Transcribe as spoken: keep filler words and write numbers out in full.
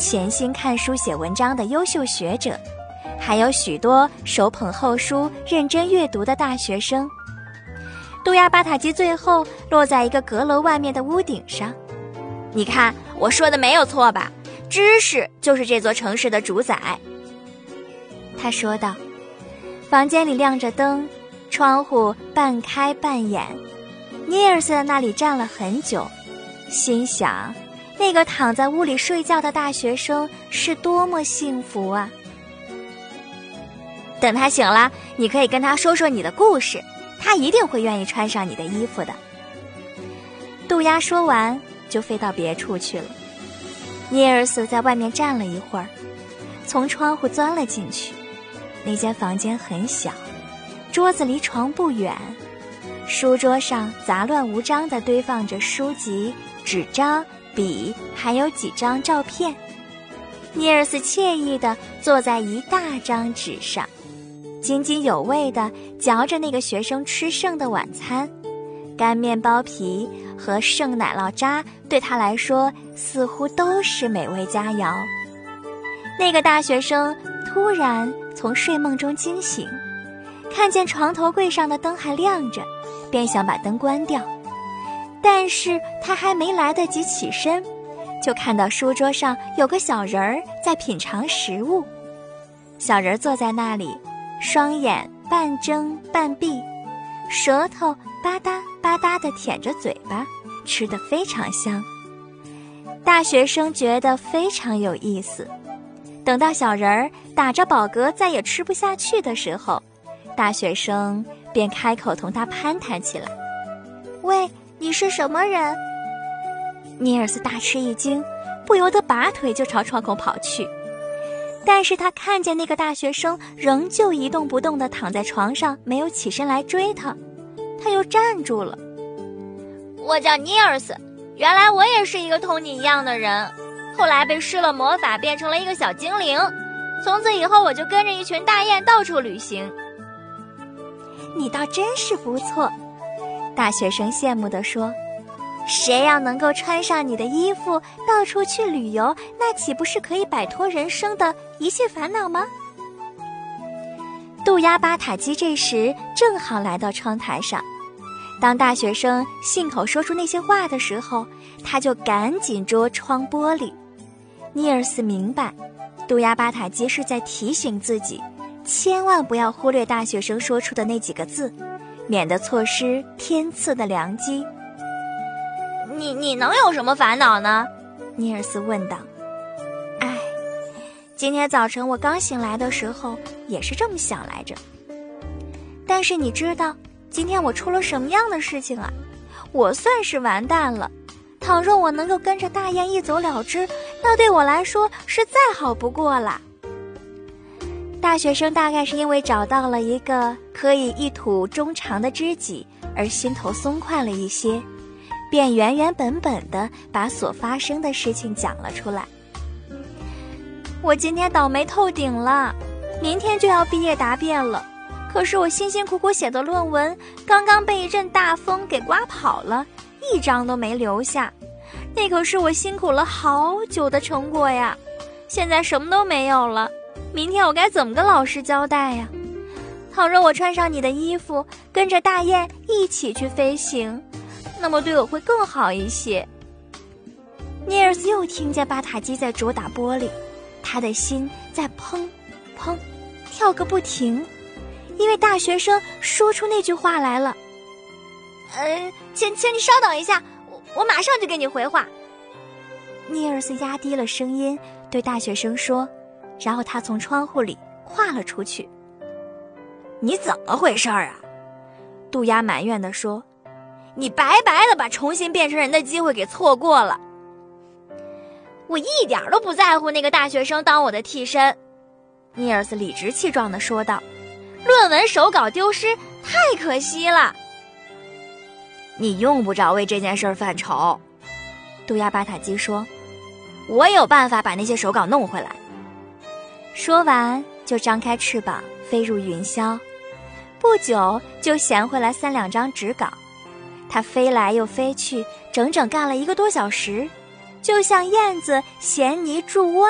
潜心看书写文章的优秀学者，还有许多手捧厚书认真阅读的大学生。杜亚巴塔基最后落在一个阁楼外面的屋顶上。你看，我说的没有错吧？知识就是这座城市的主宰。他说道。房间里亮着灯，窗户半开半掩。尼尔斯在那里站了很久，心想，那个躺在屋里睡觉的大学生是多么幸福啊！等他醒了，你可以跟他说说你的故事，他一定会愿意穿上你的衣服的。杜鸦说完，就飞到别处去了。尼尔斯在外面站了一会儿，从窗户钻了进去。那间房间很小，桌子离床不远，书桌上杂乱无章地堆放着书籍、纸张、笔，还有几张照片。尼尔斯惬意地坐在一大张纸上，津津有味地嚼着那个学生吃剩的晚餐，干面包皮和剩奶酪渣对他来说似乎都是美味佳肴。那个大学生突然从睡梦中惊醒，看见床头柜上的灯还亮着，便想把灯关掉，但是他还没来得及起身，就看到书桌上有个小人儿在品尝食物。小人坐在那里，双眼半睁半闭，舌头吧嗒吧嗒地舔着嘴巴，吃得非常香。大学生觉得非常有意思。等到小人儿打着饱嗝再也吃不下去的时候，大学生便开口同他攀谈起来。喂，你是什么人？尼尔斯大吃一惊，不由得拔腿就朝窗口跑去。但是他看见那个大学生仍旧一动不动地躺在床上，没有起身来追他，他又站住了。我叫尼尔斯，原来我也是一个同你一样的人，后来被施了魔法变成了一个小精灵，从此以后我就跟着一群大雁到处旅行。你倒真是不错，大学生羡慕地说，谁要能够穿上你的衣服到处去旅游，那岂不是可以摆脱人生的一切烦恼吗？杜鸦巴塔基这时正好来到窗台上，当大学生信口说出那些话的时候，他就赶紧捉窗玻璃。尼尔斯明白，杜鸦巴塔基是在提醒自己，千万不要忽略大学生说出的那几个字，免得错失天赐的良机。你你能有什么烦恼呢？尼尔斯问道。唉，今天早晨我刚醒来的时候也是这么想来着。但是你知道今天我出了什么样的事情啊？我算是完蛋了。倘若我能够跟着大雁一走了之，那对我来说是再好不过了。大学生大概是因为找到了一个可以一吐衷肠的知己，而心头松快了一些，便原原本本地把所发生的事情讲了出来。我今天倒霉透顶了，明天就要毕业答辩了，可是我辛辛苦苦写的论文刚刚被一阵大风给刮跑了，一张都没留下，那可是我辛苦了好久的成果呀，现在什么都没有了，明天我该怎么跟老师交代呀？倘若我穿上你的衣服，跟着大雁一起去飞行，那么对我会更好一些。尼尔斯又听见巴塔基在啄打玻璃，他的心在砰砰跳个不停，因为大学生说出那句话来了。呃，请请你稍等一下，我我马上就给你回话。尼尔斯压低了声音对大学生说，然后他从窗户里跨了出去。你怎么回事啊？杜鸦埋怨地说，你白白的把重新变成人的机会给错过了。我一点都不在乎那个大学生当我的替身，尼尔斯理直气壮地说道，论文手稿丢失太可惜了。你用不着为这件事犯愁，杜鸦巴塔基说，我有办法把那些手稿弄回来。说完就张开翅膀飞入云霄，不久就衔回来三两张纸稿。它飞来又飞去，整整干了一个多小时，就像燕子衔泥筑窝